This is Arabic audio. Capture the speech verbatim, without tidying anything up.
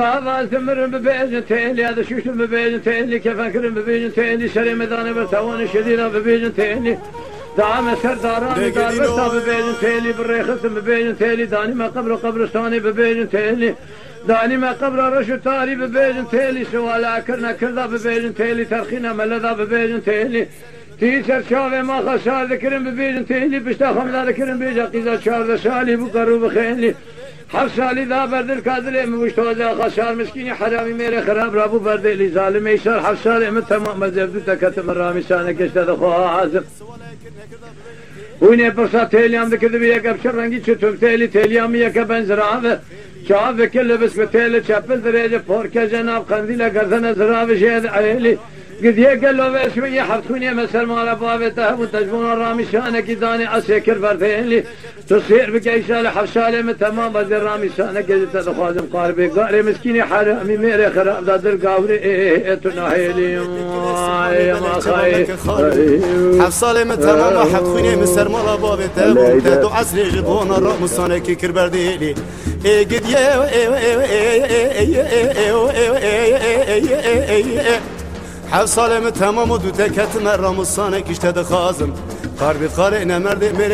هذا ثمر ببيجن تيلي هذا شوش ببيجن تيلي كفكر ببيجن تيلي شري ميدان برتوان شدينا ببيجن تيلي دعم سرداران دار برتا ببيجن تيلي بالريخس ببيجن تيلي داني ما قبر قبرستاني ببيجن تيلي داني ما قبر رشو تاري ببيجن تيلي سوالا كرنا كردا ببيجن تيلي ترخينا ملدا ببيجن تيلي تيسر شاوه ما خسار ذكرن ببيجن تيلي بشتا خمدا ذكرن بيجا قيزا شارد سالي بقرو بخيلي حف سالی دا بردل کادر مشتوزا خسار مسکینی حرامی میره خراب رابو بردلی ظالم ایشار حف سالی من تمام مزبدو تکتم رامی سانه کشته دخواه حازم وینه پرسا تیلیام دکرده بی یک ابشر رنگی چطور تیلی تیلیامی یک بنزرابه چاو وکل بس به تیل چپل دریجه پورکه جناب قندیل گردن زرابه شید عیلی قد يقلوا بشوية حفتوني مسر مال بابته وتجبون الرامي شانك داني اسكر بردين تصير بقيسال حفسالي من تمام بدر رامي شانك قد تدخوازم قاربي قاري مسكيني حرامي ميري خراب دادر قاوري ايه تناهيلي يا ما خاي حفسالي من تمام حفتوني مسر مال بابته وتدو عسري جبون الرامي شانك كر بردين ايه قد يه حفصالم تمام و دو تکت مرام و سانه کشته دخازم قربی قاره نمرده